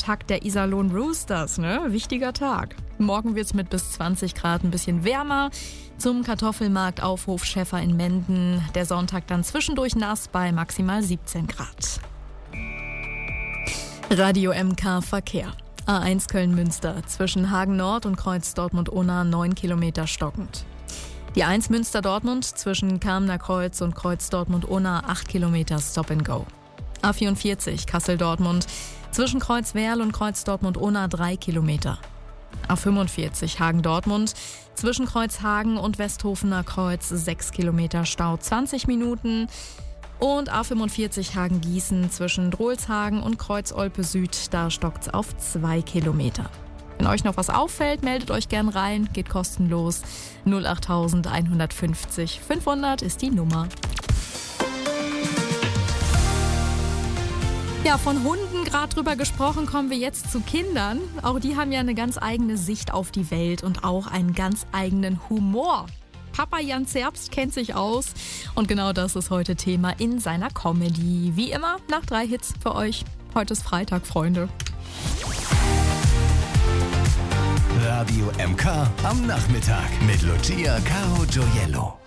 Auftakt der Iserlohn Roosters, ne? Wichtiger Tag. Morgen wird's mit bis 20 Grad ein bisschen wärmer. Zum Kartoffelmarkt auf Hof Schäffer in Menden. Der Sonntag dann zwischendurch nass bei maximal 17 Grad. Radio MK Verkehr. A1 Köln-Münster zwischen Hagen Nord und Kreuz Dortmund-Unna 9 Kilometer stockend. Die 1 Münster-Dortmund zwischen Kamener Kreuz und Kreuz Dortmund-Unna 8 Kilometer Stop and Go. A44 Kassel-Dortmund zwischen Kreuz Werl und Kreuz Dortmund-Unna 3 Kilometer. A45 Hagen-Dortmund zwischen Kreuz Hagen und Westhofener Kreuz 6 Kilometer Stau 20 Minuten. Und A45 Hagen-Gießen zwischen Drohlshagen und Kreuz Olpe Süd, da stockt's auf 2 Kilometer. Wenn euch noch was auffällt, meldet euch gern rein, geht kostenlos. 08000 150 500 ist die Nummer. Ja, von Hunden gerade drüber gesprochen, kommen wir jetzt zu Kindern. Auch die haben ja eine ganz eigene Sicht auf die Welt und auch einen ganz eigenen Humor. Papa Jan Zerbst kennt sich aus und genau das ist heute Thema in seiner Comedy. Wie immer nach 3 Hits für euch. Heute ist Freitag, Freunde. Radio MK am Nachmittag mit Lucia Caro Gioiello.